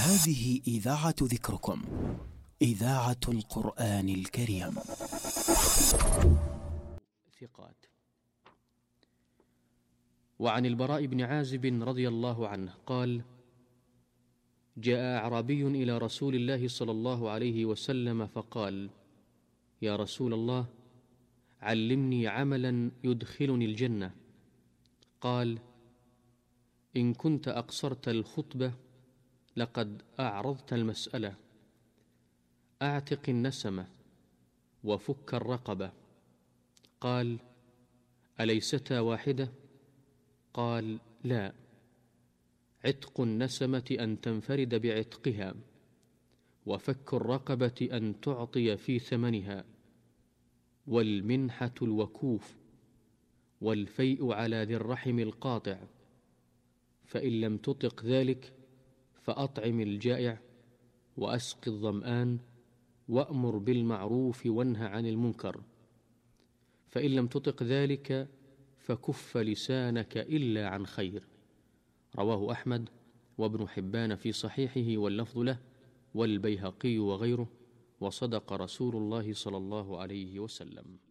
هذه إذاعة ذكركم، إذاعة القرآن الكريم. ثقات. وعن البراء بن عازب رضي الله عنه قال: جاء أعرابي إلى رسول الله صلى الله عليه وسلم فقال: يا رسول الله، علمني عملا يدخلني الجنة. قال: إن كنت أقصرت الخطبة لقد أعرضت المسألة. أعتق النسمة وفك الرقبة. قال: أليستا واحدة؟ قال: لا. عتق النسمة أن تنفرد بعتقها، وفك الرقبة أن تعطي في ثمنها، والمنحة الوكوف، والفيء على ذي الرحم القاطع. فإن لم تطق ذلك فأطعم الجائع، وأسق الظمآن، وأمر بالمعروف وانه عن المنكر. فإن لم تطق ذلك فكف لسانك إلا عن خير. رواه أحمد وابن حبان في صحيحه واللفظ له، والبيهقي وغيره، وصدق رسول الله صلى الله عليه وسلم.